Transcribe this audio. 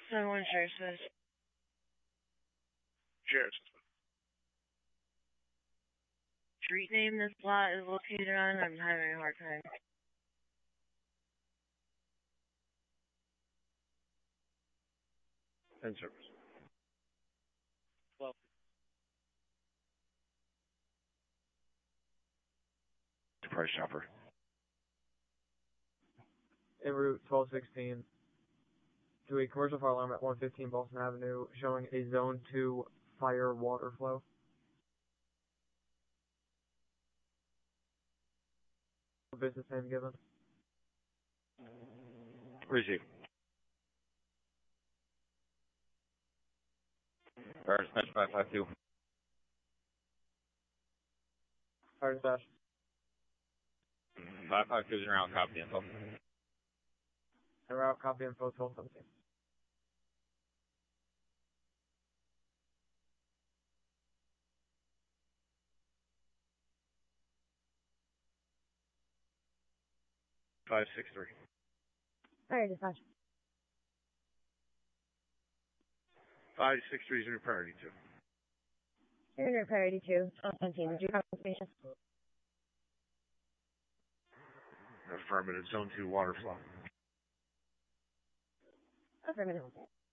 Someone sure says. Cheers. Street name this plot is located on, I'm having a hard time. End service. Well, Price Chopper. En route 1216 to a commercial fire alarm at 115 Boston Avenue showing a Zone 2 fire water flow. Business name given. Receive. Fire dispatch 552. Fire dispatch. 552 is around, copy info. En route, copy info 1217. Five six three. Fire dispatch. 563 is in priority 2. You're under priority 2. 17. Did you have information? Affirmative. Zone 2 water flow. Affirmative.